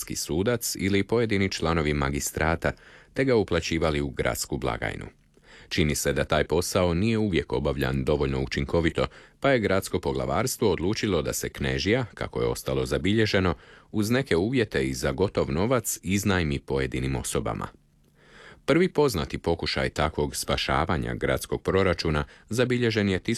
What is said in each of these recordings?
gradski sudac ili pojedini članovi magistrata, te ga uplaćivali u gradsku blagajnu. Čini se da taj posao nije uvijek obavljan dovoljno učinkovito, pa je gradsko poglavarstvo odlučilo da se knežija, kako je ostalo zabilježeno, uz neke uvjete i za gotov novac iznajmi pojedinim osobama. Prvi poznati pokušaj takvog spašavanja gradskog proračuna zabilježen je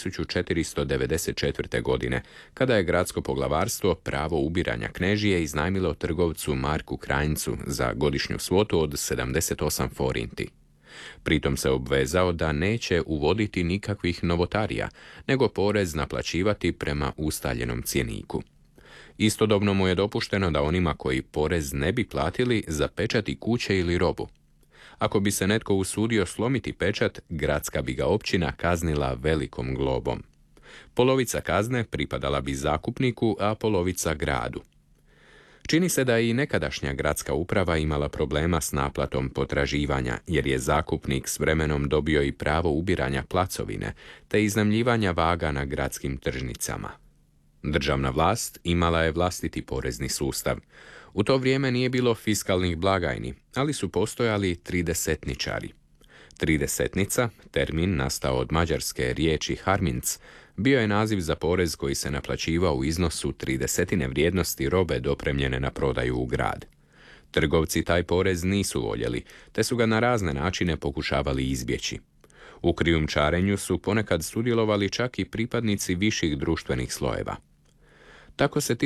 1494. godine, kada je gradsko poglavarstvo pravo ubiranja knežije iznajmilo trgovcu Marku Krajncu za godišnju svotu od 78 forinti. Pritom se obvezao da neće uvoditi nikakvih novotarija, nego porez naplaćivati prema ustaljenom cjeniku. Istodobno mu je dopušteno da onima koji porez ne bi platili zapečati kuće ili robu. Ako bi se netko usudio slomiti pečat, gradska bi ga općina kaznila velikom globom. Polovica kazne pripadala bi zakupniku, a polovica gradu. Čini se da je i nekadašnja gradska uprava imala problema s naplatom potraživanja, jer je zakupnik s vremenom dobio i pravo ubiranja placovine, te iznajmljivanja vaga na gradskim tržnicama. Državna vlast imala je vlastiti porezni sustav. U to vrijeme nije bilo fiskalnih blagajni, ali su postojali tridesetničari. Tridesetnica, termin nastao od mađarske riječi harminc, bio je naziv za porez koji se naplaćivao u iznosu 30% vrijednosti robe dopremljene na prodaju u grad. Trgovci taj porez nisu voljeli, te su ga na razne načine pokušavali izbjeći. U krijumčarenju su ponekad sudjelovali čak i pripadnici viših društvenih slojeva. Tako se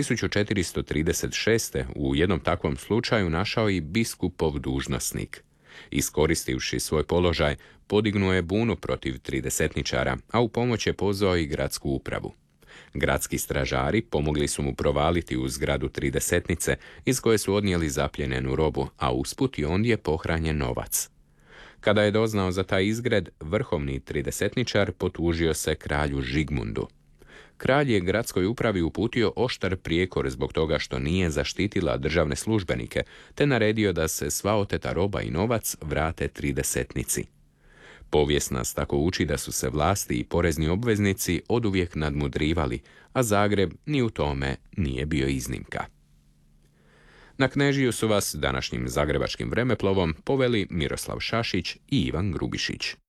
1436. u jednom takvom slučaju našao i biskupov dužnosnik. Iskoristivši svoj položaj, podignuo je bunu protiv tridesetničara, a u pomoć je pozvao i gradsku upravu. Gradski stražari pomogli su mu provaliti u zgradu tridesetnice, iz koje su odnijeli zapljenenu robu, a usput i ondje pohranjen novac. Kada je doznao za taj izgred, vrhovni tridesetničar potužio se kralju Žigmundu. Kralj je gradskoj upravi uputio oštar prijekor zbog toga što nije zaštitila državne službenike, te naredio da se sva oteta roba i novac vrate tridesetnici. Povijest nas tako uči da su se vlasti i porezni obveznici oduvijek nadmudrivali, a Zagreb ni u tome nije bio iznimka. Na Knežiju su vas današnjim zagrebačkim vremeplovom poveli Miroslav Šašić i Ivan Grubišić.